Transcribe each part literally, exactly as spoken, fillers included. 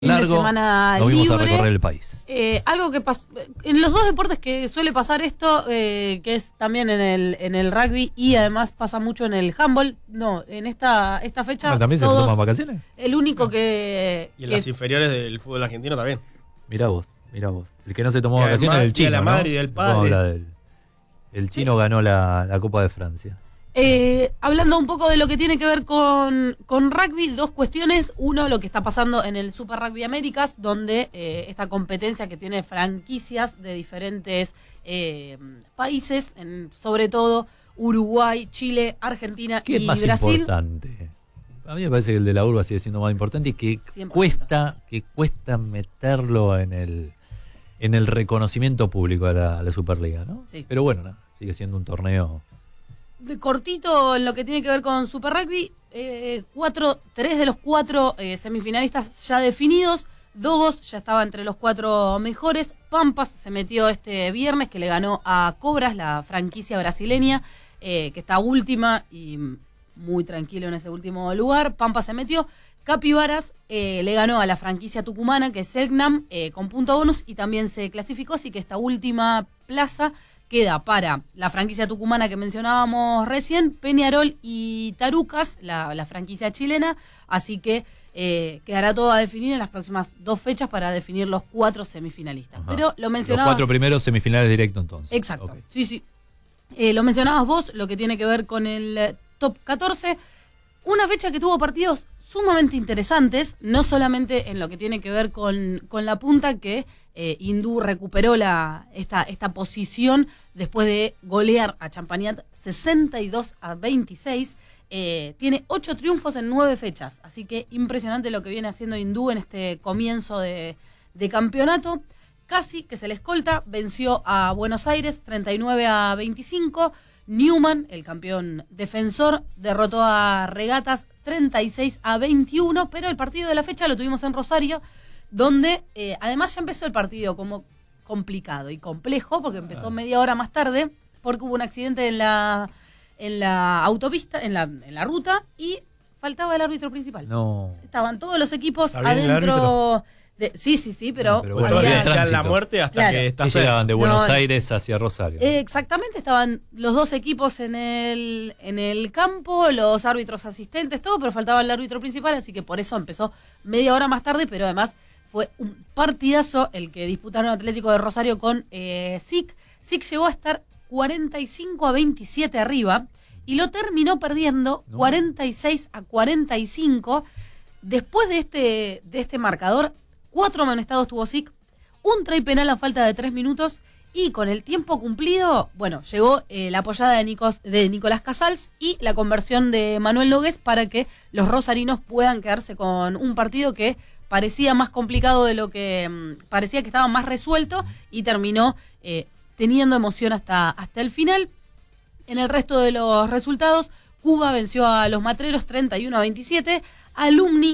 largo, semana nos vimos libre. a recorrer el país. Eh, algo que pasó en los dos deportes que suele pasar esto, eh, que es también en el en el rugby y además pasa mucho en el handball. No, en esta esta fecha Bueno, ¿también todos, se toman vacaciones? El único que Y en que, las inferiores del fútbol argentino también. Mirá vos, mirá vos. El que no se tomó Y vacaciones es el además, y a chino, la madre ¿no? y del Vamos a padre. hablar de él. El chino ganó la, la Copa de Francia. Eh, hablando un poco de lo que tiene que ver con, con rugby, dos cuestiones. Uno, lo que está pasando en el Super Rugby Américas, donde eh, esta competencia que tiene franquicias de diferentes eh, países, en, sobre todo Uruguay, Chile, Argentina ¿Qué es y más Brasil. importante? A mí me parece que el de la urba sigue siendo más importante y que cien por ciento. cuesta, que cuesta meterlo en el en el reconocimiento público a la, a la Superliga, ¿no? Sí. Pero bueno, no, sigue siendo un torneo. De cortito en lo que tiene que ver con Super Rugby, eh, cuatro, tres de los cuatro eh, semifinalistas ya definidos. Dogos ya estaba entre los cuatro mejores. Pampas se metió este viernes, que le ganó a Cobras, la franquicia brasileña, eh, que está última y muy tranquilo en ese último lugar. Pampas se metió. Capibaras eh, le ganó a la franquicia tucumana, que es Selknam, eh, con punto bonus, y también se clasificó, así que esta última plaza queda para la franquicia tucumana que mencionábamos recién, Peñarol y Tarucas, la, la franquicia chilena, así que eh, quedará todo a definir en las próximas dos fechas para definir los cuatro semifinalistas. Ajá. Pero lo mencionabas... Los cuatro primeros semifinales directo entonces. Exacto, Okay. sí, sí. Eh, lo mencionabas vos, lo que tiene que ver con el eh, top catorce, una fecha que tuvo partidos sumamente interesantes, no solamente en lo que tiene que ver con, con la punta, que eh, Hindú recuperó la, esta, esta posición después de golear a Champagnat sesenta y dos a veintiséis. Eh, tiene ocho triunfos en nueve fechas, así que impresionante lo que viene haciendo Hindú en este comienzo de, de campeonato. Casi, que se le escolta, venció a Buenos Aires treinta y nueve a veinticinco. Newman, el campeón defensor, derrotó a Regatas treinta y seis a veintiuno, pero el partido de la fecha lo tuvimos en Rosario, donde eh, además ya empezó el partido como complicado y complejo, porque empezó Ah. media hora más tarde, porque hubo un accidente en la, en la autopista, en la, en la ruta, y faltaba el árbitro principal. No. Estaban todos los equipos ¿Está bien el adentro... árbitro? De, sí, sí, sí, pero... No, pero Porque bueno, todavía había decían la tránsito. muerte hasta Claro. que está Y cerca. llegaban de Buenos No, Aires hacia Rosario. Eh, exactamente, estaban los dos equipos en el, en el campo, los árbitros asistentes, todo, pero faltaba el árbitro principal, así que por eso empezó media hora más tarde, pero además fue un partidazo el que disputaron Atlético de Rosario con eh, S I C. S I C llegó a estar cuarenta y cinco a veintisiete arriba y lo terminó perdiendo No. cuarenta y seis a cuarenta y cinco. Después de este, de este marcador, cuatro amonestados tuvo S I C, un try penal a falta de tres minutos, y con el tiempo cumplido, bueno, llegó eh, la apoyada de, Nicos, de Nicolás Casals y la conversión de Manuel Nogués para que los rosarinos puedan quedarse con un partido que parecía más complicado de lo que mm, parecía que estaba más resuelto, y terminó eh, teniendo emoción hasta, hasta el final. En el resto de los resultados, Cuba venció a los Matreros treinta y uno a veintisiete, Alumni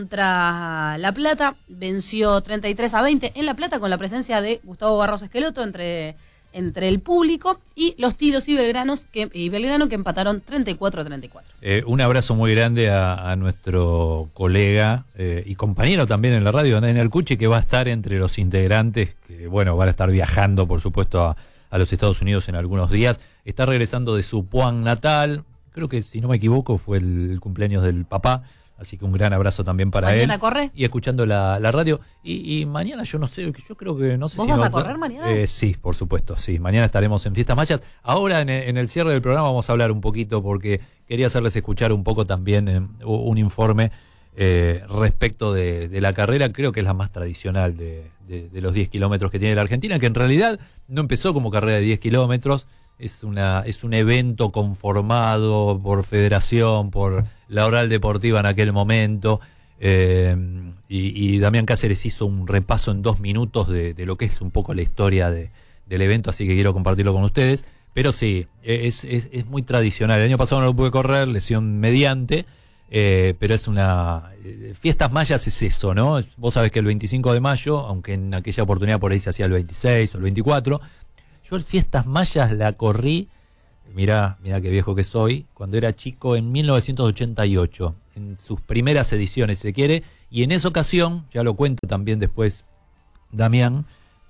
contra La Plata venció treinta y tres a veinte en La Plata, con la presencia de Gustavo Barros Esqueloto entre, entre el público, y los Tiros y, Belgranos que, y Belgrano, que empataron treinta y cuatro a treinta y cuatro. Eh, un abrazo muy grande a, a nuestro colega eh, y compañero también en la radio, Daniel Cuchi, que va a estar entre los integrantes, que bueno, van a estar viajando, por supuesto, a, a los Estados Unidos en algunos días. Está regresando de su Puan natal, creo que si no me equivoco fue el, el cumpleaños del papá, así que un gran abrazo también para ¿Mañana él. corre? Y escuchando la, la radio. Y, y mañana yo no sé, yo creo que no sé ¿Vos si... vas no- a correr mañana? Eh, sí, por supuesto, sí. Mañana estaremos en Fiestas Mayas. Ahora en, en el cierre del programa vamos a hablar un poquito, porque quería hacerles escuchar un poco también eh, un informe eh, respecto de, de la carrera. Creo que es la más tradicional de, de, de los diez kilómetros que tiene la Argentina, que en realidad no empezó como carrera de diez kilómetros. Es, una, es un evento conformado por federación, por la Oral Deportiva en aquel momento, eh, y, y Damián Cáceres hizo un repaso en dos minutos de, de lo que es un poco la historia de, del evento, así que quiero compartirlo con ustedes. Pero sí, es, es, es muy tradicional. El año pasado no lo pude correr, lesión mediante, eh, pero es una... eh, Fiestas Mayas es eso, ¿no? Es- vos sabés que el veinticinco de mayo, aunque en aquella oportunidad por ahí se hacía el veintiséis o el veinticuatro, yo el Fiestas Mayas la corrí, mirá, mirá qué viejo que soy, cuando era chico, en mil novecientos ochenta y ocho, en sus primeras ediciones, si se quiere, Y en esa ocasión, ya lo cuenta también después Damián,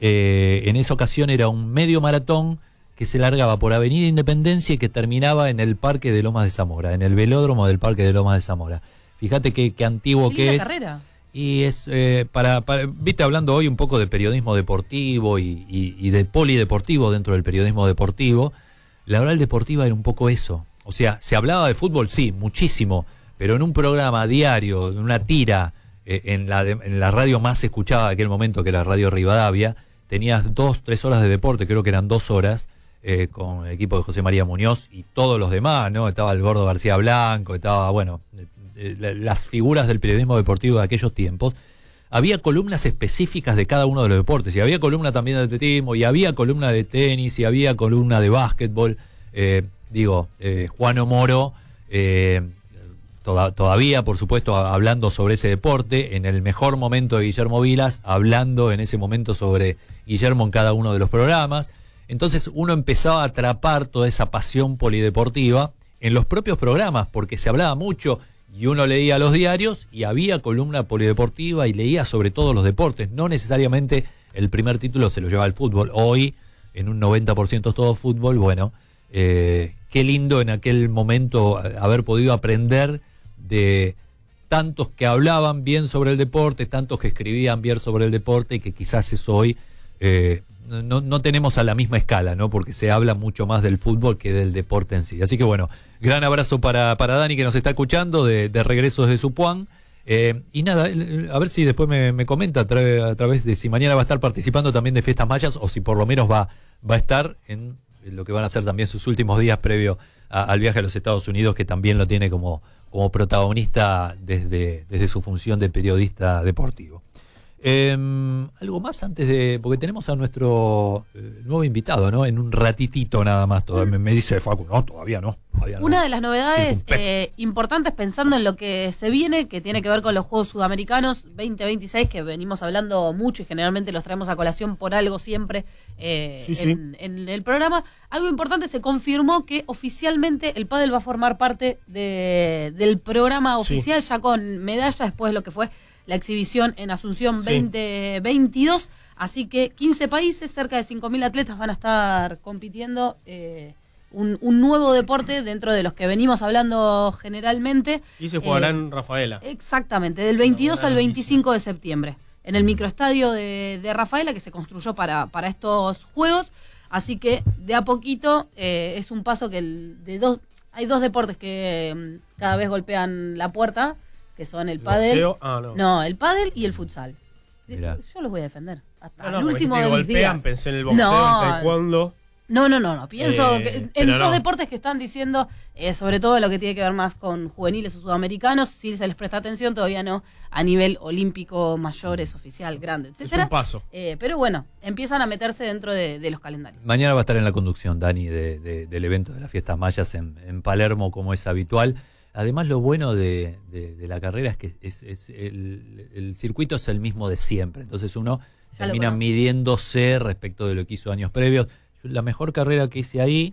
eh, en esa ocasión era un medio maratón que se largaba por Avenida Independencia y que terminaba en el Parque de Lomas de Zamora, en el velódromo del Parque de Lomas de Zamora. Fíjate qué, qué antiguo Qué que linda es. carrera. Y es, eh, para, para, viste, hablando hoy un poco de periodismo deportivo y, y, y de polideportivo dentro del periodismo deportivo, la oral deportiva era un poco eso. O sea, se hablaba de fútbol, sí, muchísimo, pero en un programa diario, en una tira, eh, en, la de, en la radio más escuchada de aquel momento, que era Radio Rivadavia, tenías dos, tres horas de deporte, creo que eran dos horas, eh, con el equipo de José María Muñoz y todos los demás, ¿no? Estaba el Gordo García Blanco, estaba, bueno, eh, eh, las figuras del periodismo deportivo de aquellos tiempos. Había columnas específicas de cada uno de los deportes, y había columna también de atletismo, y había columna de tenis, y había columna de básquetbol. Eh, digo, eh, Juano Moro, eh, toda, todavía, por supuesto, hablando sobre ese deporte, en el mejor momento de Guillermo Vilas, hablando en ese momento sobre Guillermo en cada uno de los programas. Entonces uno empezaba a atrapar toda esa pasión polideportiva en los propios programas, porque se hablaba mucho y uno leía los diarios y había columna polideportiva y leía sobre todos los deportes. No necesariamente el primer título se lo llevaba el fútbol. Hoy, en un noventa por ciento es todo fútbol. Bueno, eh, qué lindo en aquel momento haber podido aprender de tantos que hablaban bien sobre el deporte, tantos que escribían bien sobre el deporte, y que quizás eso hoy eh, no, no tenemos a la misma escala, ¿no? Porque se habla mucho más del fútbol que del deporte en sí. Así que bueno, gran abrazo para, para Dani, que nos está escuchando de, de regreso desde Supuán. Eh, y nada, a ver si después me, me comenta a, tra a través de si mañana va a estar participando también de Fiestas Mayas, o si por lo menos va, va a estar en lo que van a ser también sus últimos días previo a, al viaje a los Estados Unidos, que también lo tiene como, como protagonista desde, desde su función de periodista deportivo. Eh, algo más antes de, porque tenemos a nuestro eh, nuevo invitado, ¿no? En un ratitito nada más. Todavía, me, me dice Facu, no, todavía no. Todavía no. Una de las novedades eh, importantes pensando en lo que se viene, que tiene que ver con los Juegos Sudamericanos veinte veintiséis, que venimos hablando mucho y generalmente los traemos a colación por algo siempre eh, sí, sí. En, en el programa. Algo importante, se confirmó que oficialmente el pádel va a formar parte de, del programa oficial, sí, ya con medalla después de lo que fue la exhibición en Asunción veinte veintidós, sí. Así que quince países, cerca de cinco mil atletas van a estar compitiendo, eh, un, un nuevo deporte dentro de los que venimos hablando generalmente. Y se jugará eh, en Rafaela. Exactamente, del veintidós al veinticinco de septiembre, en el microestadio de, de Rafaela, que se construyó para, para estos Juegos. Así que de a poquito eh, es un paso que el, de dos, hay dos deportes que eh, cada vez golpean la puerta, que son el pádel. Ah, no. no, el pádel y el futsal. Mirá. Yo los voy a defender hasta no, no, el último de mis golpean, días. Pensé en el boxeo, no, el taekwondo. No, no, no, no. Pienso Eh, que en los no. deportes que están diciendo, eh, sobre todo lo que tiene que ver más con juveniles o sudamericanos, sí se les presta atención, todavía no a nivel olímpico, mayores, oficial, grande, etcétera. Es un paso. Eh, pero bueno, empiezan a meterse dentro de, de los calendarios. Mañana va a estar en la conducción, Dani, de, de, del evento de las Fiestas Mayas en, en Palermo, como es habitual. Además, lo bueno de, de, de la carrera es que es, es el, el circuito es el mismo de siempre. Entonces uno Ya termina midiéndose respecto de lo que hizo años previos. La mejor carrera que hice ahí...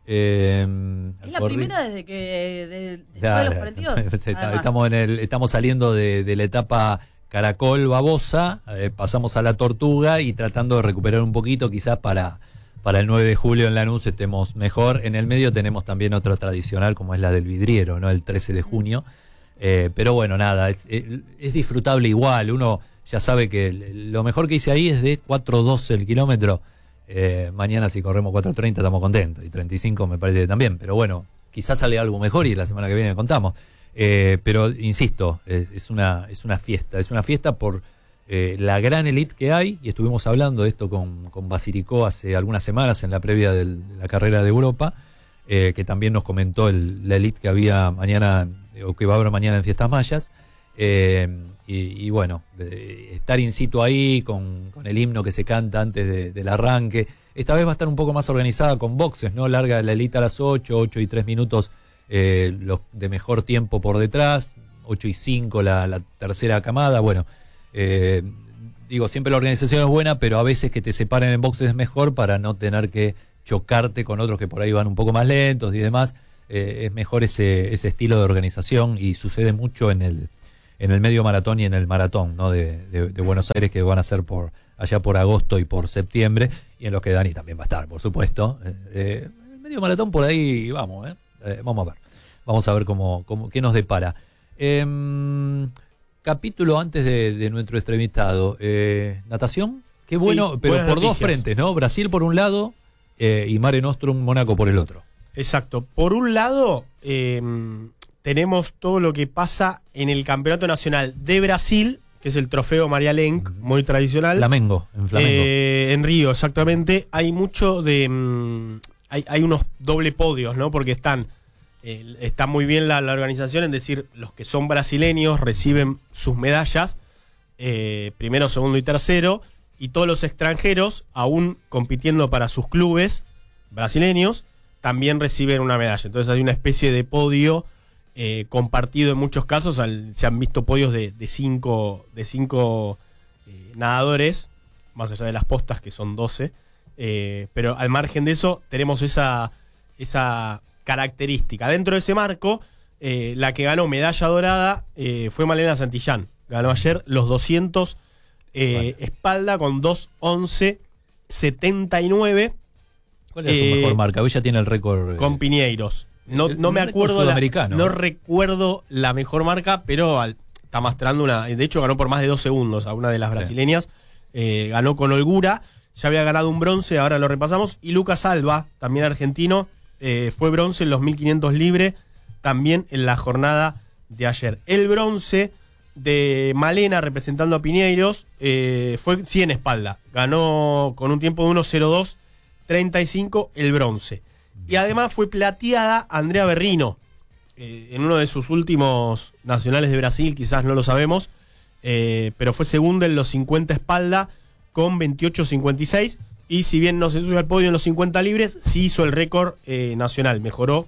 Eh, es la corrí... primera desde que de, después Claro, de los cuarenta y dos. estamos, en el, estamos saliendo de, de la etapa Caracol Babosa, eh, pasamos a la Tortuga y tratando de recuperar un poquito, quizás para... Para el nueve de julio en Lanús estemos mejor. En el medio tenemos también otra tradicional, como es la del vidriero, ¿no? El trece de junio. Eh, pero bueno, nada, es, es, es disfrutable igual. Uno ya sabe que lo mejor que hice ahí es de cuatro doce el kilómetro. Eh, mañana si corremos cuatro treinta estamos contentos. Y treinta y cinco me parece también. Pero bueno, quizás sale algo mejor y la semana que viene contamos. Eh, pero insisto, es, es, una, es una fiesta. Es una fiesta por... Eh, la gran elite que hay, y estuvimos hablando de esto con, con Basiricó hace algunas semanas en la previa del, de la carrera de Europa, eh, que también nos comentó el, la elite que había mañana, o que va a haber mañana en Fiestas Mayas, eh, y, y bueno, eh, estar in situ ahí con, con el himno que se canta antes de, del arranque. Esta vez va a estar un poco más organizada con boxes, ¿no? Larga la elite a las ocho, ocho y tres minutos, eh, los de mejor tiempo por detrás, ocho y cinco la, la tercera camada, bueno. Eh, digo, siempre la organización es buena, pero a veces que te separen en boxes es mejor para no tener que chocarte con otros que por ahí van un poco más lentos y demás. Eh, es mejor ese, ese estilo de organización, y sucede mucho en el, en el medio maratón y en el maratón, ¿no? de, de, de Buenos Aires, que van a ser por allá por agosto y por septiembre, y en los que Dani también va a estar, por supuesto. Eh, eh, el medio maratón por ahí vamos, ¿eh? Eh, vamos a ver. Vamos a ver cómo, cómo, qué nos depara. Eh, capítulo antes de, de nuestro entrevistado. Eh, ¿Natación? Qué bueno, Sí, pero por noticias. dos frentes, ¿no? Brasil por un lado eh, y Mare Nostrum, Mónaco por el otro. Exacto. Por un lado, eh, tenemos todo lo que pasa en el Campeonato Nacional de Brasil, que es el trofeo María Lenk, muy tradicional. Flamengo, en Flamengo. Eh, en Río, exactamente. Hay mucho de... mm, hay, hay unos doble podios, ¿no? Porque están... eh, está muy bien la, la organización en decir, los que son brasileños reciben sus medallas, eh, primero, segundo y tercero, y todos los extranjeros, aún compitiendo para sus clubes brasileños, también reciben una medalla. Entonces hay una especie de podio eh, compartido en muchos casos. Al, se han visto podios de, de cinco, de cinco eh, nadadores, más allá de las postas, que son doce. Eh, pero al margen de eso, tenemos esa, esa característica. Dentro de ese marco, eh, la que ganó medalla dorada eh, fue Malena Santillán. Ganó ayer los doscientos eh, Bueno. espalda con dos once setenta y nueve. ¿Cuál es su eh, mejor marca? Hoy ya tiene el récord. eh, Con Piñeiros. No, el- no me el récord acuerdo la, sudamericano. no recuerdo la mejor marca, pero al- está mostrando una. De hecho, ganó por más de dos segundos a una de las brasileñas. Eh, ganó con holgura. Ya había ganado un bronce, ahora lo repasamos. Y Lucas Alba, también argentino, eh, fue bronce en los mil quinientos libre, también en la jornada de ayer. El bronce de Malena, representando a Piñeiros, eh, fue cien espalda. Ganó con un tiempo de uno cero dos treinta y cinco el bronce. Y además fue plateada Andrea Berrino, eh, en uno de sus últimos nacionales de Brasil, quizás no lo sabemos, eh, pero fue segunda en los cincuenta espalda con veintiocho cincuenta y seis. Y si bien no se subió al podio en los cincuenta libres, sí hizo el récord eh, nacional. Mejoró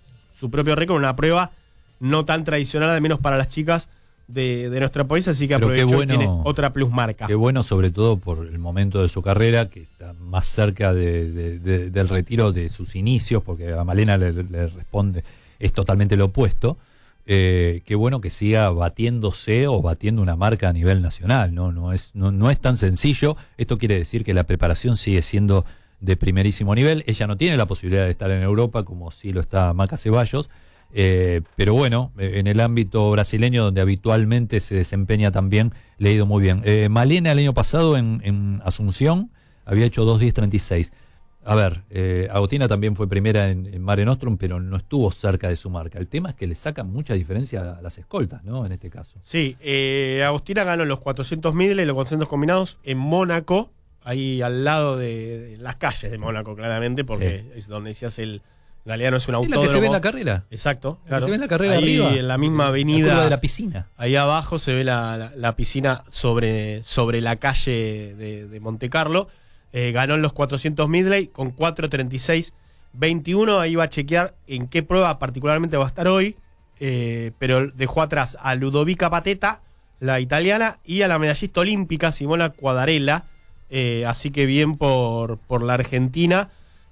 su propio récord en una prueba no tan tradicional, al menos para las chicas de, de nuestro país. Así que Pero qué aprovechó y bueno- tiene otra plusmarca. Qué bueno, sobre todo por el momento de su carrera, que está más cerca de, de- de- del retiro de sus inicios, porque a Malena le, le responde, es totalmente lo opuesto. Eh, qué bueno que siga batiéndose o batiendo una marca a nivel nacional, ¿no? No es, no, no es tan sencillo. Esto quiere decir que la preparación sigue siendo de primerísimo nivel. Ella no tiene la posibilidad de estar en Europa, como sí lo está Maca Ceballos. Eh, pero bueno, eh, en el ámbito brasileño, donde habitualmente se desempeña también, le ha ido muy bien. Eh, Malena el año pasado en, en Asunción había hecho dos diez treinta y seis. A ver, eh, Agotina también fue primera en, en Mare Nostrum, pero no estuvo cerca de su marca. El tema es que le sacan mucha diferencia a las escoltas, ¿no? En este caso. Sí, eh, Agostina ganó los cuatrocientos middle y los cuatrocientos combinados en Mónaco, ahí al lado de, de las calles de Mónaco, claramente, porque Sí. es donde se hace el... En realidad no es un ¿Es autódromo. la que se ve en la carrera? Exacto, La que claro. se ve en la carrera ahí arriba. en la misma La avenida. curva de la piscina. Ahí abajo se ve la, la- la piscina sobre, sobre la calle de, de Monte Carlo. Eh, ganó en los cuatrocientos Midley con cuatro treinta y seis veintiuno. Ahí va a chequear en qué prueba particularmente va a estar hoy. Eh, pero dejó atrás a Ludovica Pateta, la italiana, y a la medallista olímpica Simona Quadarella. Eh, así que bien por, por la Argentina.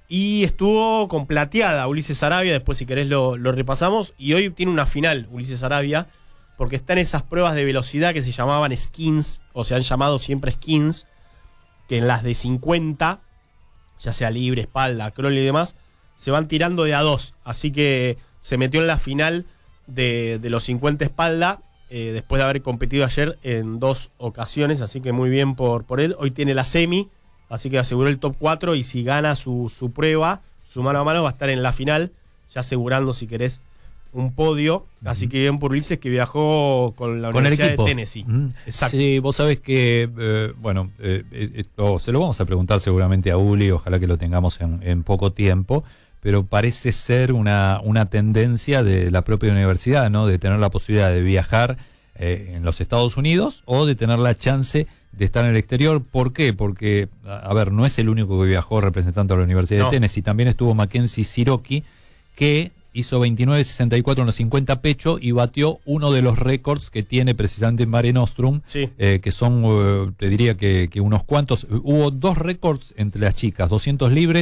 Y estuvo con plateada Ulises Arabia. Después, si querés, lo, lo repasamos. Y hoy tiene una final Ulises Arabia, porque está en esas pruebas de velocidad que se llamaban skins, o se han llamado siempre skins, que en las de cincuenta, ya sea libre, espalda, crawl y demás, se van tirando de a dos. Así que se metió en la final de, de los cincuenta espalda, eh, después de haber competido ayer en dos ocasiones. Así que muy bien por, por él. Hoy tiene la semi, así que aseguró el top cuatro. Y si gana su, su prueba, su mano a mano, va a estar en la final, ya asegurando, si querés, un podio. Así que bien por Ulises, que viajó con la Con el Universidad equipo. de Tennessee. Mm. Exacto. Sí, vos sabés que, eh, bueno, eh, esto se lo vamos a preguntar seguramente a Uli, ojalá que lo tengamos en, en poco tiempo, pero parece ser una, una tendencia de la propia universidad, ¿no? De tener la posibilidad de viajar eh, en los Estados Unidos o de tener la chance de estar en el exterior. ¿Por qué? Porque, a, a ver, no es el único que viajó representando a la Universidad No. de Tennessee, también estuvo Mackenzie Siroki, que hizo veintinueve sesenta y cuatro en los cincuenta pecho y batió uno de los récords que tiene precisamente Mare Nostrum, Sí. eh, que son, eh, te diría que, que unos cuantos. Hubo dos récords entre las chicas, doscientos libres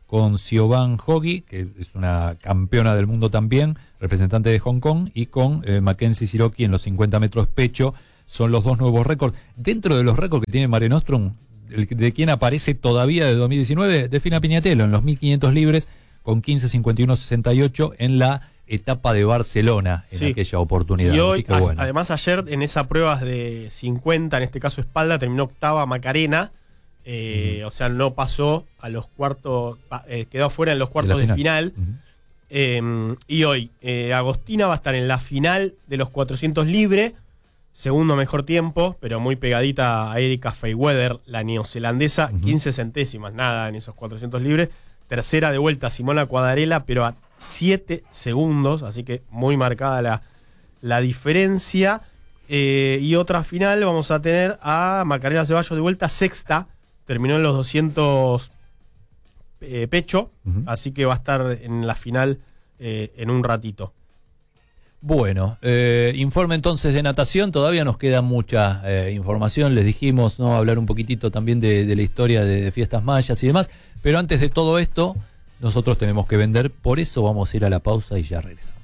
con Siobhan Hoggy, que es una campeona del mundo también, representante de Hong Kong, y con eh, Mackenzie Siroki en los cincuenta metros pecho. Son los dos nuevos récords. Dentro de los récords que tiene Mare Nostrum, el de quien aparece todavía de dos mil diecinueve, Delfina Piñatelo en los mil quinientos libres con quince cincuenta y uno sesenta y ocho en la etapa de Barcelona en sí. aquella oportunidad. Y hoy, Así que bueno. Además ayer en esa prueba de cincuenta, en este caso espalda, terminó octava Macarena, eh, uh-huh. o sea, no pasó a los cuartos, eh, quedó afuera en los cuartos de, de final. final. Uh-huh. eh, y hoy eh, Agostina va a estar en la final de los cuatrocientos libre, segundo mejor tiempo, pero muy pegadita a Erika Feiweather, la neozelandesa, uh-huh. quince centésimas, nada en esos cuatrocientos libres. Tercera de vuelta Simona Quadarella, pero a siete segundos, así que muy marcada la, la diferencia. Eh, y otra final vamos a tener a Macarena Ceballos de vuelta, sexta, terminó en los doscientos eh, pecho, uh-huh. así que va a estar en la final eh, en un ratito. Bueno, eh, informe entonces de natación, todavía nos queda mucha eh, información, les dijimos, ¿no? Hablar un poquitito también de, de la historia de, de Fiestas Mayas y demás, pero antes de todo esto, nosotros tenemos que vender, por eso vamos a ir a la pausa y ya regresamos.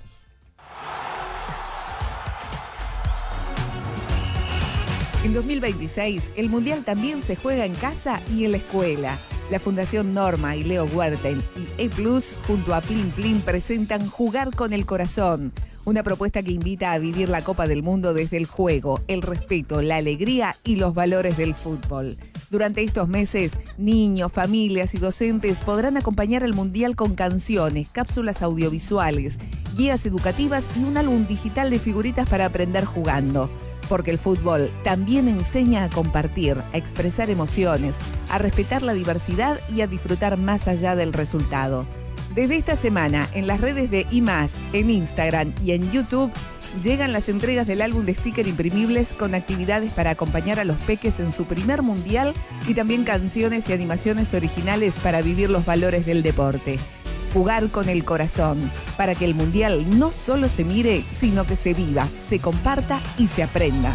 En dos mil veintiséis, el Mundial también se juega en casa y en la escuela. La Fundación Norma y Leo Huerten y E Plus, junto a Plin Plin, presentan Jugar con el Corazón, una propuesta que invita a vivir la Copa del Mundo desde el juego, el respeto, la alegría y los valores del fútbol. Durante estos meses, niños, familias y docentes podrán acompañar al Mundial con canciones, cápsulas audiovisuales, guías educativas y un álbum digital de figuritas para aprender jugando. Porque el fútbol también enseña a compartir, a expresar emociones, a respetar la diversidad y a disfrutar más allá del resultado. Desde esta semana, en las redes de I Más, en Instagram y en YouTube, llegan las entregas del álbum de sticker imprimibles con actividades para acompañar a los peques en su primer mundial y también canciones y animaciones originales para vivir los valores del deporte. Jugar con el corazón, para que el mundial no solo se mire, sino que se viva, se comparta y se aprenda.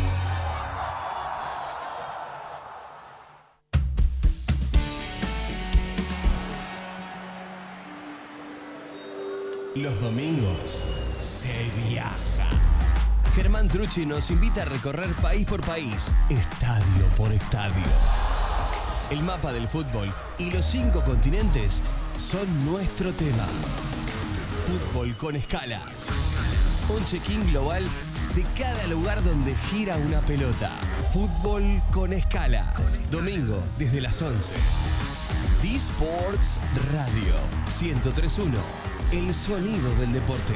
Los domingos se viaja. Germán Trucci nos invita a recorrer país por país, estadio por estadio. El mapa del fútbol y los cinco continentes son nuestro tema. Fútbol con escala. Un check-in global de cada lugar donde gira una pelota. Fútbol con escala. Domingo desde las once. D-Sports Radio ciento tres punto uno. El sonido del deporte.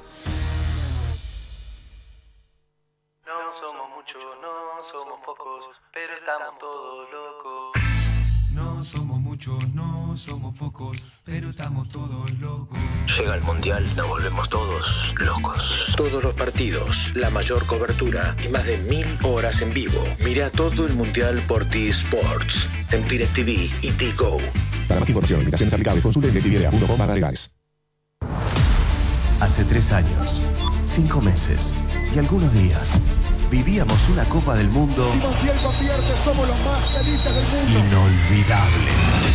No somos muchos, no somos pocos, pero estamos todos locos. No somos muchos, no somos pocos, pero estamos todos locos. Llega el Mundial, nos volvemos todos locos. Todos los partidos, la mayor cobertura y más de mil horas en vivo. Mira todo el Mundial por T-Sports, en DirecTV y T-Go. Para más información, limitaciones aplicables, consulte d t v d a punto com barra legales. Hace tres años, cinco meses y algunos días, vivíamos una Copa del Mundo somos los más felices del mundo. Inolvidable.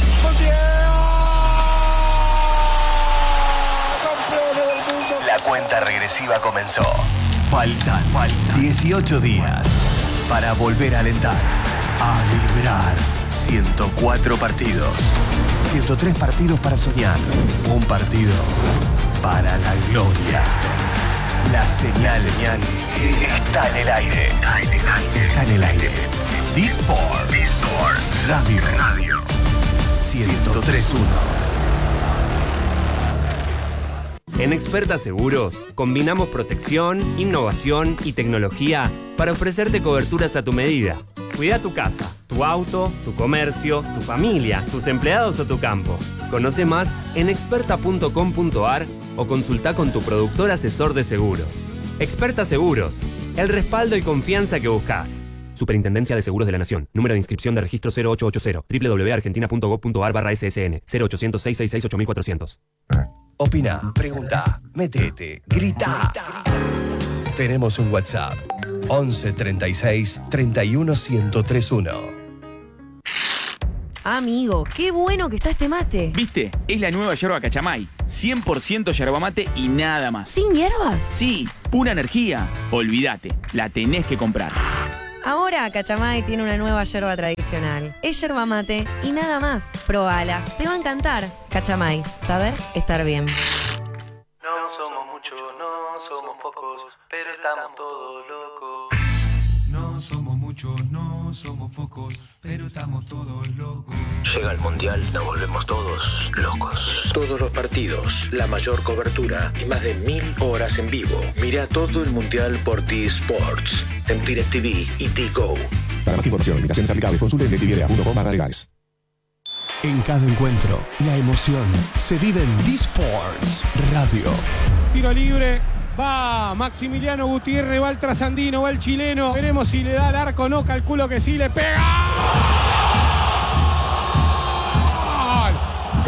¡Campeones del mundo! La cuenta regresiva comenzó. Faltan, Faltan dieciocho días para volver a alentar, a vibrar. ciento cuatro partidos, ciento tres partidos para soñar, un partido para la gloria. La señal, señal está en el aire. Está en el aire. Está en el aire. D-Sport. D-Sport. Radio. Radio. ciento tres punto uno. En Experta Seguros, combinamos protección, innovación y tecnología para ofrecerte coberturas a tu medida. Cuida tu casa, tu auto, tu comercio, tu familia, tus empleados o tu campo. Conoce más en experta punto com punto a r o consulta con tu productor asesor de seguros. Experta Seguros, el respaldo y confianza que buscas. Superintendencia de Seguros de la Nación. Número de inscripción de registro cero ocho ocho cero. doble u doble u doble u punto argentina punto gov punto a r barra S S N. cero ochocientos, seiscientos sesenta y seis, ocho mil cuatrocientos. Opina, pregunta, metete, grita. Tenemos un WhatsApp. once treinta y seis, treinta y uno, ciento tres punto uno. Amigo, qué bueno que está este mate. ¿Viste? Es la nueva yerba Cachamay. cien por ciento yerba mate y nada más. ¿Sin hierbas? Sí, pura energía. Olvídate, la tenés que comprar. Ahora Cachamay tiene una nueva yerba tradicional. Es yerba mate y nada más. Probala, te va a encantar. Cachamay, saber estar bien. No somos muchos, no somos pocos, pero estamos todos locos. No somos muchos, no somos pocos, pero estamos todos locos. Llega el Mundial, nos volvemos todos locos. Todos los partidos, la mayor cobertura y más de mil horas en vivo. Mira todo el Mundial por T-Sports, en DirecTV y T-Go. Para más información, limitaciones aplicables, consulte en directv punto com barra legales. En cada encuentro, la emoción se vive en D-Sports Radio. Tiro libre, va Maximiliano Gutiérrez, va el trasandino, va el chileno. Veremos si le da al arco, no, calculo que sí, le pega. ¡Gol!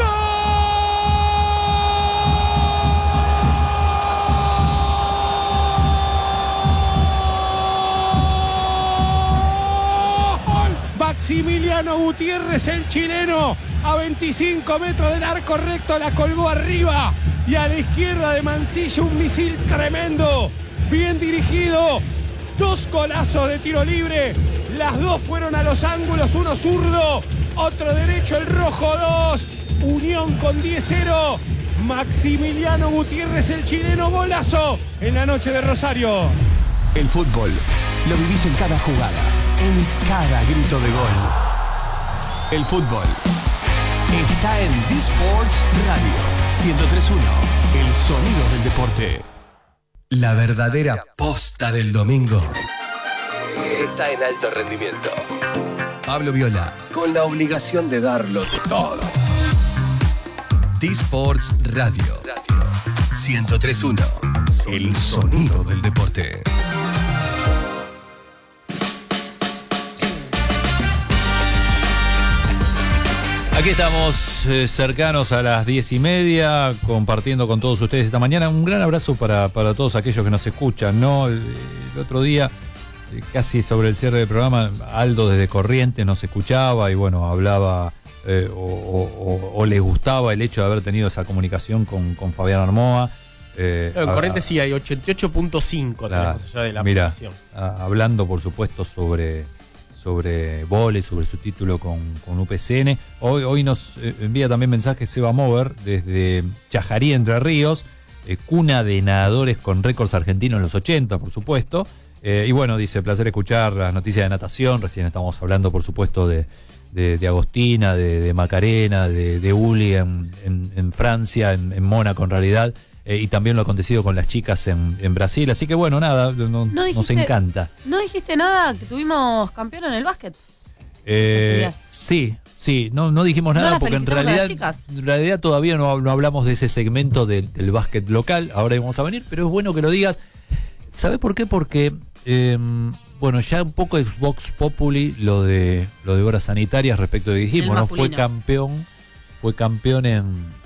¡Gol! Maximiliano Gutiérrez, el chileno, a veinticinco metros del arco recto, la colgó arriba. Y a la izquierda de Mancilla un misil tremendo, bien dirigido. Dos golazos de tiro libre, las dos fueron a los ángulos, uno zurdo, otro derecho, el rojo dos. Unión con diez cero. Maximiliano Gutiérrez, el chileno, golazo en la noche de Rosario. El fútbol lo vivís en cada jugada, en cada grito de gol. El fútbol está en D-Sports Radio ciento tres punto uno, el sonido del deporte. La verdadera posta del domingo está en alto rendimiento. Pablo Viola, con la obligación de darlo todo. D-Sports Radio ciento tres punto uno, el sonido del deporte. Aquí estamos eh, cercanos a las diez y media, compartiendo con todos ustedes esta mañana. Un gran abrazo para, para todos aquellos que nos escuchan, ¿no? El, el otro día, eh, casi sobre el cierre del programa, Aldo desde Corrientes nos escuchaba y bueno, hablaba eh, o, o, o le gustaba el hecho de haber tenido esa comunicación con, con Fabián Armoa. Eh, en Corrientes sí hay ochenta y ocho punto cinco tenemos allá de la mira, aplicación. A, hablando por supuesto sobre... sobre vóley, sobre su título con, con U P C N. Hoy, hoy nos envía también mensaje Seba Mover desde Chajarí, Entre Ríos, eh, cuna de nadadores con récords argentinos en los ochenta, por supuesto. Eh, y bueno, dice, placer escuchar las noticias de natación. Recién estamos hablando, por supuesto, de, de, de Agostina, de, de Macarena, de, de Uli en, en, en Francia, en, en Mónaco en realidad. Eh, y también lo acontecido con las chicas en, en Brasil. Así que bueno, nada, no, ¿No dijiste, nos encanta. ¿No dijiste nada que tuvimos campeón en el básquet? Eh, sí, sí, no, no dijimos nada ¿No porque en realidad, en realidad todavía no, no hablamos de ese segmento del, del básquet local. Ahora vamos a venir, pero es bueno que lo digas. ¿Sabes por qué? Porque, eh, bueno, ya un poco ex Vox Populi lo de, lo de horas sanitarias respecto de dijimos, ¿no? Fue campeón, fue campeón en...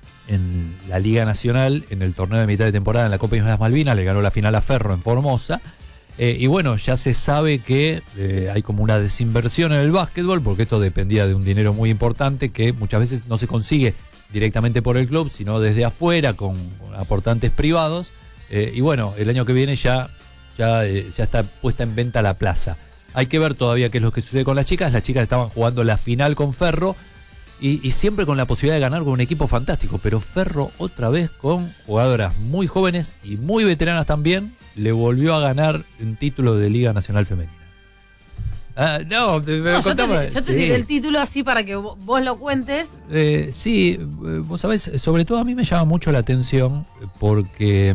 en la Liga Nacional, en el torneo de mitad de temporada en la Copa Islas Malvinas, le ganó la final a Ferro en Formosa. Eh, y bueno, ya se sabe que eh, hay como una desinversión en el básquetbol, porque esto dependía de un dinero muy importante que muchas veces no se consigue directamente por el club, sino desde afuera, con, con aportantes privados. Eh, y bueno, el año que viene ya, ya, eh, ya está puesta en venta la plaza. Hay que ver todavía qué es lo que sucede con las chicas. Las chicas estaban jugando la final con Ferro, Y, y siempre con la posibilidad de ganar con un equipo fantástico, pero Ferro otra vez con jugadoras muy jóvenes y muy veteranas también, le volvió a ganar un título de Liga Nacional Femenina. Ah, no, te, no yo contame, te, yo te sí. tiré el título así para que vos lo cuentes. Eh, sí, vos sabés, sobre todo a mí me llama mucho la atención porque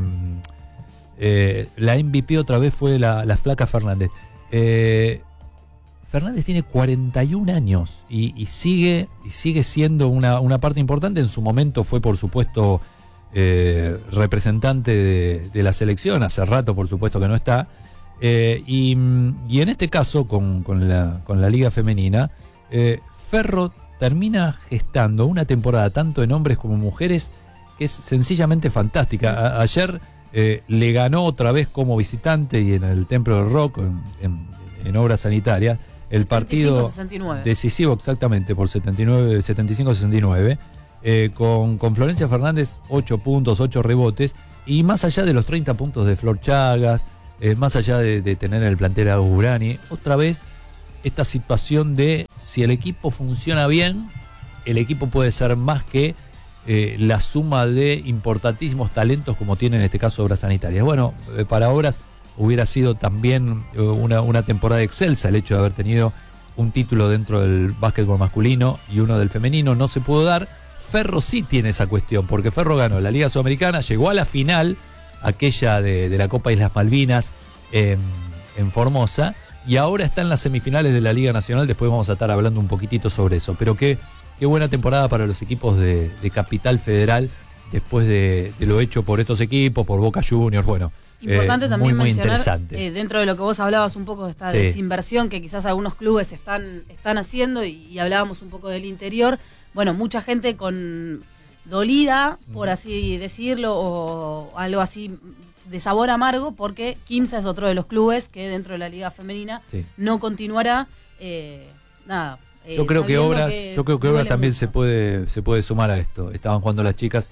eh, la M V P otra vez fue la, la flaca Fernández. Eh, Fernández tiene cuarenta y un años y, y sigue y sigue siendo una, una parte importante. En su momento fue, por supuesto, eh, representante de, de la selección. Hace rato, por supuesto, que no está. Eh, y, y en este caso, con, con, la, con la Liga Femenina, eh, Ferro termina gestando una temporada tanto en hombres como mujeres que es sencillamente fantástica. A, ayer eh, le ganó otra vez como visitante y en el Templo del Rock, en, en, en obras sanitarias. el partido setenta y cinco a sesenta y nueve. decisivo exactamente por setenta y nueve, setenta y cinco a sesenta y nueve, eh, con, con Florencia Fernández ocho puntos, ocho rebotes, y más allá de los treinta puntos de Flor Chagas, eh, más allá de, de tener el plantel a Burani, otra vez esta situación de si el equipo funciona bien, el equipo puede ser más que eh, la suma de importantísimos talentos como tiene en este caso Obras Sanitarias. Bueno, eh, para Obras hubiera sido también eh, una, una temporada excelsa el hecho de haber tenido un título dentro del básquetbol masculino y uno del femenino. No se pudo dar. Ferro sí tiene esa cuestión, porque Ferro ganó la Liga Sudamericana, llegó a la final, aquella de, de la Copa Islas Malvinas en, en Formosa, y ahora está en las semifinales de la Liga Nacional. Después vamos a estar hablando un poquitito sobre eso. Pero qué, qué buena temporada para los equipos de, de Capital Federal, después de, de lo hecho por estos equipos, por Boca Juniors, bueno. Importante eh, también muy, muy mencionar, interesante. eh, dentro de lo que vos hablabas un poco de esta Sí. desinversión que quizás algunos clubes están, están haciendo, y, y hablábamos un poco del interior. Bueno, mucha gente con dolida, por así decirlo, o algo así de sabor amargo, porque Quimsa es otro de los clubes que dentro de la liga femenina Sí. no continuará. Eh, nada. eh, Yo creo que sabiendo Obras, que yo creo que Obras duele también mucho. se puede, se puede sumar a esto. Estaban jugando las chicas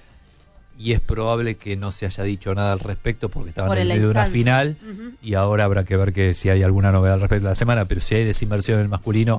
y es probable que no se haya dicho nada al respecto porque estaban Por en la medio de una instancia. final. Ujú. Y ahora habrá que ver que si hay alguna novedad al respecto de la semana, pero si hay desinversión en el masculino,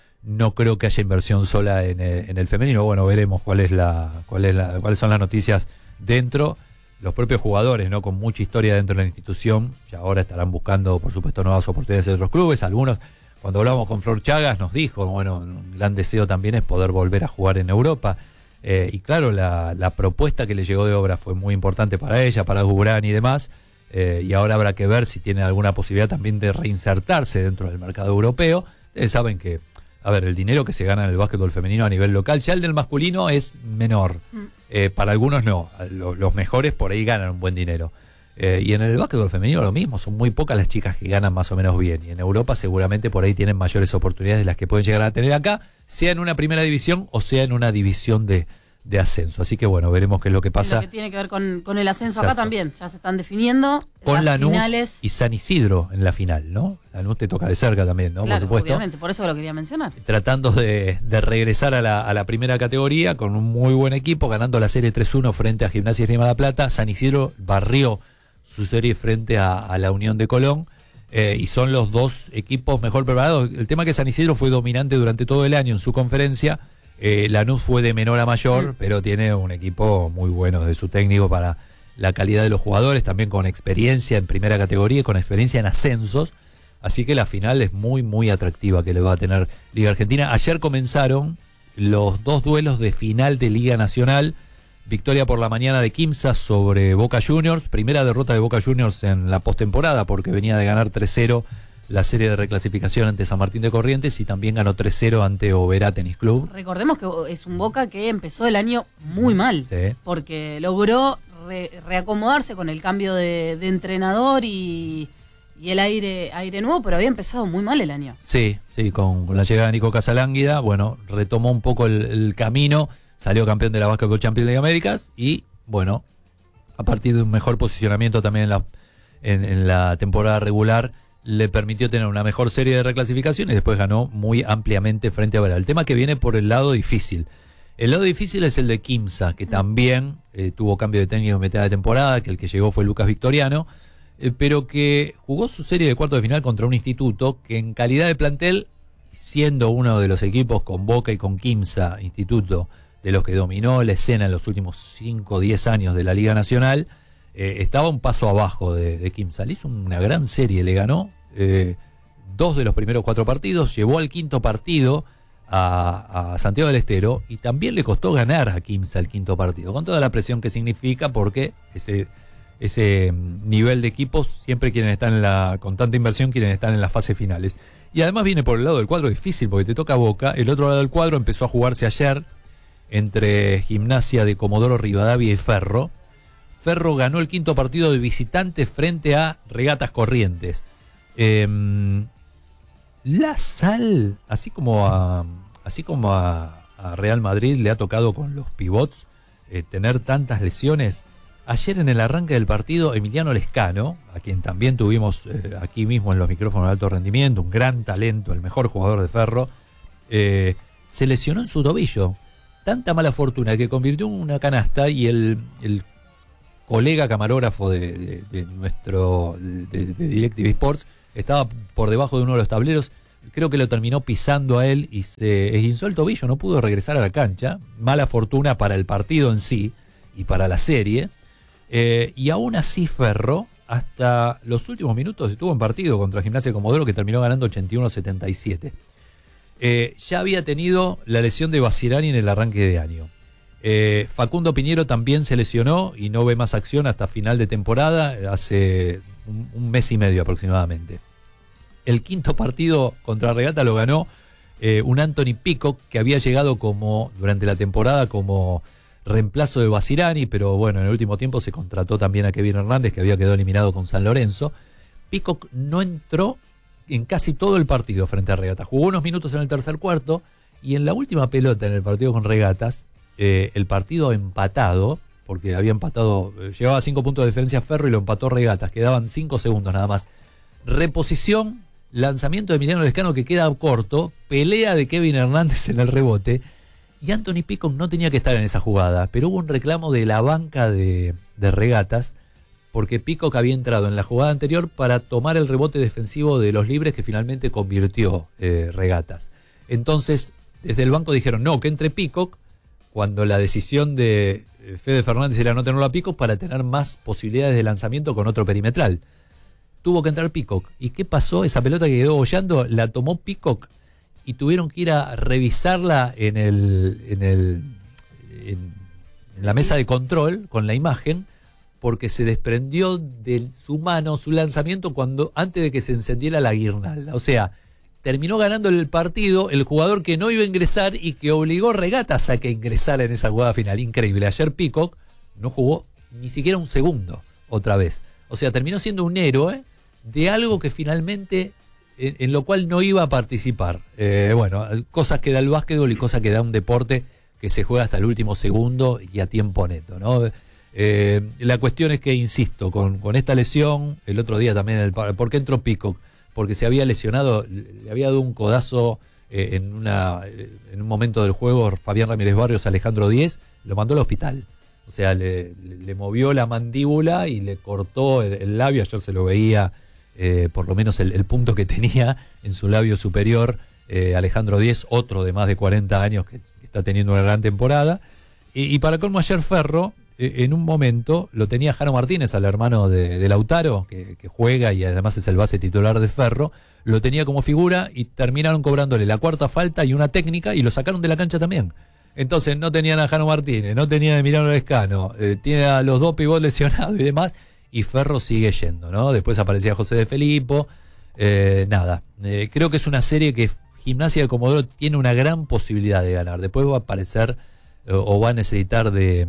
no creo que haya inversión sola en el, en el femenino. Bueno, veremos cuál es la, cuál es la, cuáles son las noticias dentro. Los propios jugadores, ¿no? Con mucha historia dentro de la institución, ya ahora estarán buscando, por supuesto, nuevas oportunidades en otros clubes. Algunos, cuando hablábamos con Flor Chagas, nos dijo, bueno, un gran deseo también es poder volver a jugar en Europa. Eh, y claro, la, la propuesta que le llegó de Obras fue muy importante para ella, para Gurán y demás. Eh, y ahora habrá que ver si tiene alguna posibilidad también de reinsertarse dentro del mercado europeo. Ustedes saben que, a ver, el dinero que se gana en el básquetbol femenino a nivel local, ya el del masculino es menor. Eh, para algunos no, los, los mejores por ahí ganan un buen dinero. Eh, y en el básquetbol femenino lo mismo, son muy pocas las chicas que ganan más o menos bien. Y en Europa seguramente por ahí tienen mayores oportunidades de las que pueden llegar a tener acá, sea en una primera división o sea en una división de, de ascenso. Así que bueno, veremos qué es lo que pasa. Lo que tiene que ver con, con el ascenso Exacto. acá también. Ya se están definiendo Con las Lanús finales. y San Isidro en la final, ¿no? Lanús te toca de cerca también, ¿no? Claro, por supuesto. obviamente, por eso lo quería mencionar. Tratando de, de regresar a la, a la primera categoría con un muy buen equipo, ganando la serie tres uno frente a Gimnasia y Esgrima de la Plata. San Isidro barrió su serie frente a, a la Unión de Colón, eh, y son los dos equipos mejor preparados. El tema es que San Isidro fue dominante durante todo el año en su conferencia. eh, Lanús fue de menor a mayor, mm. pero tiene un equipo muy bueno de su técnico para la calidad de los jugadores, también con experiencia en primera categoría y con experiencia en ascensos. Así que la final es muy, muy atractiva que le va a tener Liga Argentina. Ayer comenzaron los dos duelos de final de Liga Nacional. Victoria por la mañana de Quimsa sobre Boca Juniors. Primera derrota de Boca Juniors en la postemporada porque venía de ganar tres cero la serie de reclasificación ante San Martín de Corrientes y también ganó tres cero ante Oberá Tenis Club. Recordemos que es un Boca que empezó el año muy mal, Sí. porque logró re- reacomodarse con el cambio de, de entrenador y, y el aire, aire nuevo, pero había empezado muy mal el año. Sí, sí, con, con la llegada de Nico Casalánguida, bueno, retomó un poco el, el camino, salió campeón de la Basketball Champions League Américas y, bueno, a partir de un mejor posicionamiento también en la, en, en la temporada regular, le permitió tener una mejor serie de reclasificación y después ganó muy ampliamente frente a Oberá. El tema que viene por el lado difícil. El lado difícil es el de Quimsa, que también eh, tuvo cambio de técnico en mitad de temporada, que el que llegó fue Lucas Victoriano, eh, pero que jugó su serie de cuartos de final contra un instituto que en calidad de plantel, siendo uno de los equipos con Boca y con Quimsa, instituto de los que dominó la escena en los últimos cinco o diez años de la Liga Nacional, eh, estaba un paso abajo de, de Quimsa. Le hizo una gran serie, le ganó eh, dos de los primeros cuatro partidos, llevó al quinto partido a, a Santiago del Estero y también le costó ganar a Quimsa el quinto partido, con toda la presión que significa, porque ese, ese nivel de equipos, siempre quienes están en la, con tanta inversión, quienes están en las fases finales. Y además viene por el lado del cuadro difícil, porque te toca Boca. El otro lado del cuadro empezó a jugarse ayer entre Gimnasia de Comodoro Rivadavia y Ferro. Ferro ganó el quinto partido de visitante frente a Regatas Corrientes. Eh, La Sal, así como a, así como a, a Real Madrid le ha tocado con los pivots eh, tener tantas lesiones, Ayer en el arranque del partido, Emiliano Lescano, a quien también tuvimos eh, aquí mismo en los micrófonos de alto rendimiento, un gran talento, el mejor jugador de Ferro, eh, se lesionó en su tobillo. Tanta mala fortuna que convirtió en una canasta y el, el colega camarógrafo de, de, de nuestro de, de DirecTV Sports estaba por debajo de uno de los tableros. Creo que lo terminó pisando a él y se esguinzó el tobillo, no pudo regresar a la cancha. Mala fortuna para el partido en sí y para la serie. Eh, y aún así Ferro, hasta los últimos minutos estuvo en partido contra Gimnasia de Comodoro, que terminó ganando ochenta y uno a setenta y siete. Eh, ya había tenido la lesión de Basirani en el arranque de año. Eh, Facundo Piñero también se lesionó y no ve más acción hasta final de temporada, hace un, un mes y medio aproximadamente. El quinto partido contra Regata lo ganó eh, un Anthony Peacock, que había llegado como durante la temporada como reemplazo de Basirani, pero bueno, en el último tiempo se contrató también a Kevin Hernández, que había quedado eliminado con San Lorenzo. Peacock no entró en casi todo el partido frente a Regatas. Jugó unos minutos en el tercer cuarto y en la última pelota en el partido con Regatas, eh, el partido empatado, porque había empatado, eh, llevaba cinco puntos de diferencia Ferro y lo empató Regatas, quedaban cinco segundos nada más. Reposición, lanzamiento de Emiliano Lescano que queda corto, pelea de Kevin Hernández en el rebote. Y Anthony Peacock no tenía que estar en esa jugada, pero hubo un reclamo de la banca de, de Regatas, porque Peacock había entrado en la jugada anterior para tomar el rebote defensivo de los libres que finalmente convirtió eh, Regatas. Entonces, desde el banco dijeron, no, que entre Peacock, cuando la decisión de Fede Fernández era no tenerlo a Peacock para tener más posibilidades de lanzamiento con otro perimetral. Tuvo que entrar Peacock. ¿Y qué pasó? Esa pelota que quedó bollando la tomó Peacock y tuvieron que ir a revisarla en el en el en, en la mesa de control con la imagen, porque se desprendió de su mano su lanzamiento cuando antes de que se encendiera la guirnalda. O sea, terminó ganando el partido el jugador que no iba a ingresar y que obligó Regatas a que ingresara en esa jugada final. Increíble. Ayer Peacock no jugó ni siquiera un segundo otra vez. O sea, terminó siendo un héroe de algo que finalmente En, en lo cual no iba a participar. Eh, bueno, cosas que da el básquetbol y cosas que da un deporte que se juega hasta el último segundo y a tiempo neto, ¿no? Eh, la cuestión es que, insisto, con, con esta lesión, el otro día también, el, ¿por qué entró Peacock? Porque se había lesionado, le había dado un codazo eh, en, una, en un momento del juego Fabián Ramírez Barrios a Alejandro Díez, lo mandó al hospital. O sea, le, le, le movió la mandíbula y le cortó el, el labio, ayer se lo veía. Eh, por lo menos el, el punto que tenía en su labio superior, eh, Alejandro Díez, otro de más de cuarenta años que, que está teniendo una gran temporada. Y, y para colmo ayer Ferro, eh, en un momento lo tenía Jano Martínez, al hermano de, de Lautaro, que, que juega y además es el base titular de Ferro, lo tenía como figura y terminaron cobrándole la cuarta falta y una técnica y lo sacaron de la cancha también. Entonces no tenían a Jano Martínez, no tenían a Emiliano Lescano, eh, tiene a los dos pivots lesionados y demás. Y Ferro sigue yendo, ¿no? Después aparecía José de Filippo. Eh, nada, eh, creo que es una serie que Gimnasia de Comodoro tiene una gran posibilidad de ganar. Después va a aparecer eh, o va a necesitar de,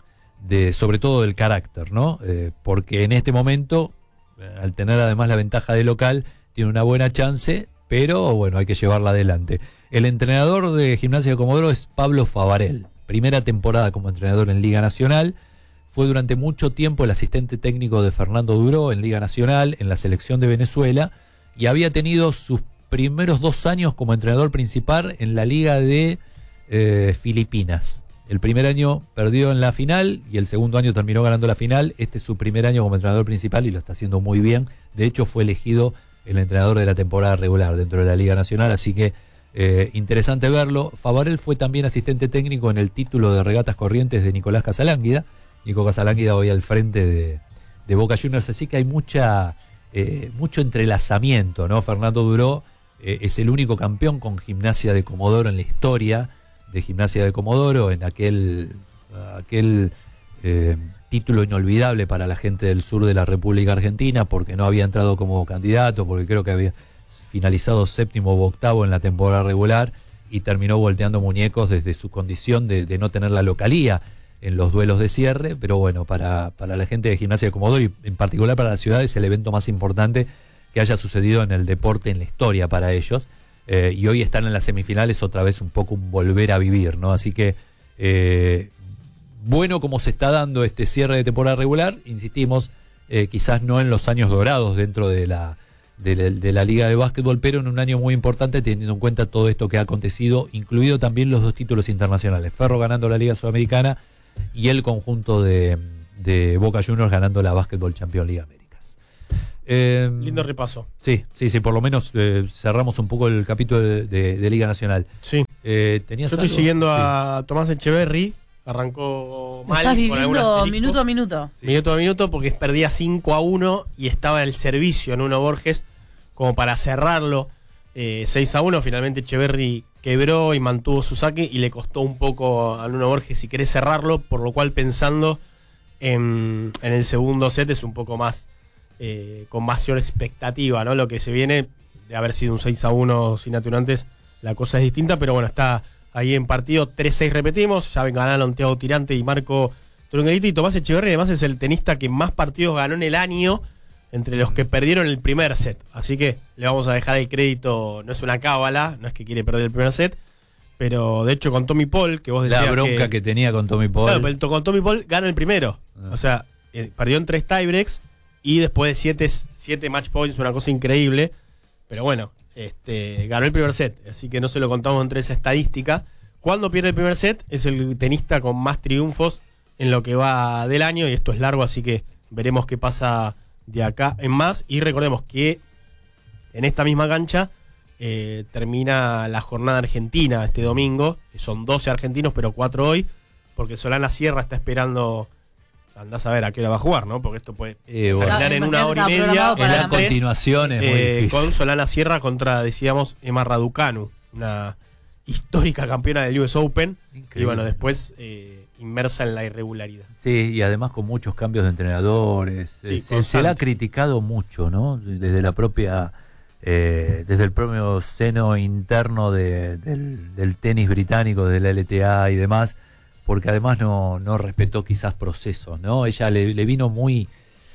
de sobre todo del carácter, ¿no? Eh, porque en este momento, eh, al tener además la ventaja de local, tiene una buena chance, pero bueno, hay que llevarla adelante. El entrenador de Gimnasia de Comodoro es Pablo Favarel. Primera temporada como entrenador en Liga Nacional. Fue durante mucho tiempo el asistente técnico de Fernando Duró en Liga Nacional, en la selección de Venezuela, y había tenido sus primeros dos años como entrenador principal en la Liga de eh, Filipinas. El primer año perdió en la final y el segundo año terminó ganando la final. Este es su primer año como entrenador principal y lo está haciendo muy bien. De hecho, fue elegido el entrenador de la temporada regular dentro de la Liga Nacional, así que eh, interesante verlo. Favarel fue también asistente técnico en el título de Regatas Corrientes de Nicolás Casalánguida. Nico Casalánguida hoy al frente de, de Boca Juniors, así que hay mucha eh, mucho entrelazamiento, ¿no? Fernando Duró eh, es el único campeón con Gimnasia de Comodoro en la historia de Gimnasia de Comodoro, en aquel, aquel eh, título inolvidable para la gente del sur de la República Argentina, porque no había entrado como candidato, porque creo que había finalizado séptimo o octavo en la temporada regular y terminó volteando muñecos desde su condición de, de no tener la localía en los duelos de cierre, pero bueno, para, para la gente de Gimnasia de Comodoro y en particular para la ciudad es el evento más importante que haya sucedido en el deporte, en la historia para ellos, eh, y hoy están en las semifinales, otra vez un poco un volver a vivir, ¿no? Así que eh, bueno como se está dando este cierre de temporada regular, insistimos, eh, quizás no en los años dorados dentro de la, de la, de la Liga de Básquetbol, pero en un año muy importante teniendo en cuenta todo esto que ha acontecido, incluido también los dos títulos internacionales. Ferro ganando la Liga Sudamericana y el conjunto de, de Boca Juniors ganando la Básquetbol Champions League Américas. Eh, Lindo repaso. Sí, sí, sí, por lo menos eh, cerramos un poco el capítulo de, de, de Liga Nacional. Sí. Eh, ¿tenías Yo estoy algo? siguiendo Sí. a Tomás Echeverry. Arrancó mal. Estás con algunos viviendo asteriscos. minuto a minuto. Sí. Minuto a minuto porque perdía cinco a uno y estaba en el servicio en Nuno Borges como para cerrarlo. Eh, seis a uno. Finalmente Echeverry quebró y mantuvo su saque y le costó un poco a Nuno Borges si querés cerrarlo, por lo cual pensando en, en el segundo set es un poco más eh, con mayor expectativa, ¿no? Lo que se viene de haber sido un seis a uno sin aturantes, la cosa es distinta, pero bueno, está ahí en partido tres seis repetimos, ya ganaron Thiago Tirante y Marco Trunguerito, y Tomás Echeverry además es el tenista que más partidos ganó en el año entre los que perdieron el primer set, así que le vamos a dejar el crédito, no es una cábala, no es que quiere perder el primer set, pero de hecho con Tommy Paul, que vos decías La bronca que, que tenía con Tommy Paul. Claro, pero con Tommy Paul gana el primero. Ah. O sea, eh, perdió en tres tiebreaks y después de siete, siete match points, una cosa increíble. Pero bueno, este, ganó el primer set, así que no se lo contamos entre esa estadística. Cuando pierde el primer set, es el tenista con más triunfos en lo que va del año, y esto es largo, así que veremos qué pasa de acá en más. Y recordemos que en esta misma cancha Eh, termina la jornada argentina este domingo, que son doce argentinos pero cuatro hoy, porque Solana Sierra está esperando, andás a ver a qué hora va a jugar, ¿no? Porque esto puede eh, bueno. terminar en una hora y media en la continuación es muy eh, difícil. con Solana Sierra contra, decíamos, Emma Raducanu, una histórica campeona del U S Open. Increíble. Y bueno, después eh, inmersa en la irregularidad. Sí, y además con muchos cambios de entrenadores. Sí, se, se la ha criticado mucho, ¿no? Desde la propia Eh, desde el propio seno interno de, del, del tenis británico, de la L T A y demás, porque además no, no respetó quizás procesos, ¿no? Ella le, le vino muy,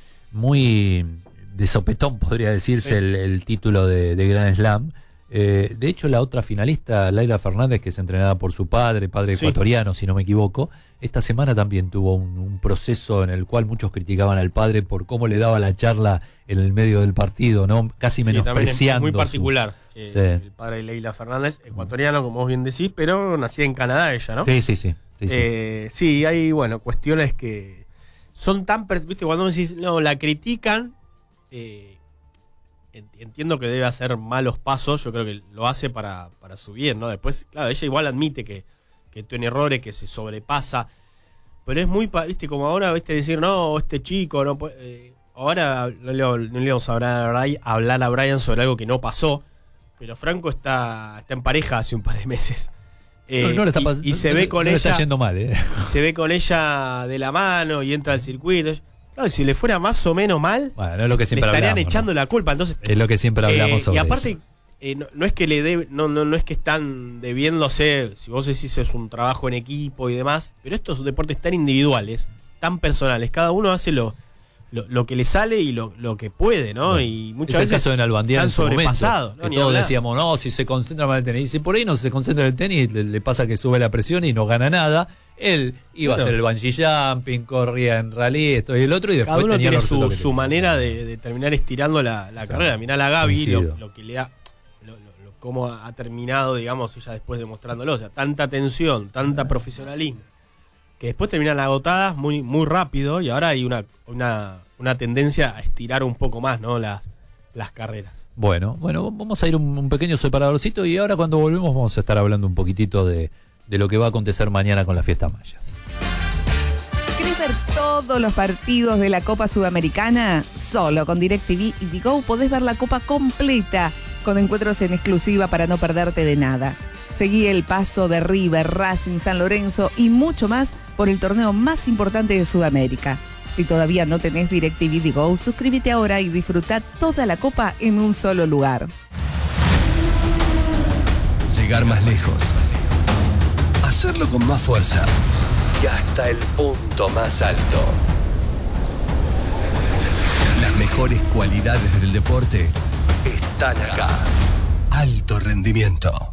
muy de sopetón, podría decirse, sí. el, el título de, de Grand Slam. Eh, de hecho, la otra finalista, Laila Fernández, que es entrenada por su padre, padre sí. ecuatoriano, si no me equivoco, esta semana también tuvo un, un proceso en el cual muchos criticaban al padre por cómo le daba la charla en el medio del partido, ¿no? Casi sí, menospreciando. Es muy particular. Su, eh, sí. El padre de Leila Fernández, ecuatoriano, como vos bien decís, pero nacida en Canadá ella, ¿no? Sí, sí, sí. Sí, eh, sí. sí hay, bueno, cuestiones que son tan... Viste, cuando me decís, no, la critican... Eh, Entiendo que debe hacer malos pasos, yo creo que lo hace para, para su bien, ¿no? Después, claro, ella igual admite que, que tiene errores, que se sobrepasa, pero es muy, viste, como ahora, viste, decir, no, este chico, no puede, eh, ahora no le, no le vamos a hablar a, Brian, a hablar a Brian sobre algo que no pasó, pero Franco está, está en pareja hace un par de meses. Eh, no, no le está pas- y, y se no, ve con no ella. Le está yendo mal, ¿eh? Se ve con ella de la mano y entra al circuito. Claro, si le fuera más o menos mal, bueno, es lo que siempre le estarían hablamos, echando ¿no? la culpa. Entonces, es lo que siempre hablamos eh, sobre y aparte, eso. Eh, no, no es que le de, no, no, no es que están debiéndose, si vos decís es un trabajo en equipo y demás, pero estos deportes tan individuales, tan personales, cada uno hace lo, lo, lo que le sale y lo, lo que puede, ¿no? Bueno, y muchas es veces el caso de Nalbandián en su momento, ¿no? que todos decíamos, no, si se concentra en el tenis, y si por ahí no se concentra en el tenis, le, le pasa que sube la presión y no gana nada. Él iba bueno. a hacer el bungee jumping, corría en rally, esto y el otro, y después cada uno tenía tiene su, que su manera de, de terminar estirando la, la claro. carrera. Mirá la Gaby, lo, lo que le ha, lo, lo, lo, cómo ha terminado, digamos, ella después demostrándolo. O sea, tanta tensión, tanta profesionalismo, que después terminan agotadas muy, muy rápido, y ahora hay una, una, una tendencia a estirar un poco más, ¿no? Las, las carreras. Bueno, bueno, vamos a ir un, un pequeño separadorcito, y ahora cuando volvemos vamos a estar hablando un poquitito de de lo que va a acontecer mañana con las fiestas mayas. ¿Querés ver todos los partidos de la Copa Sudamericana? Solo con DirecTV y Digo podés ver la Copa completa, con encuentros en exclusiva para no perderte de nada. Seguí el paso de River, Racing, San Lorenzo y mucho más por el torneo más importante de Sudamérica. Si todavía no tenés DirecTV Digo, suscríbete ahora y disfruta toda la Copa en un solo lugar. Llegar más lejos. Hacerlo con más fuerza y hasta el punto más alto. Las mejores cualidades del deporte están acá. Alto rendimiento.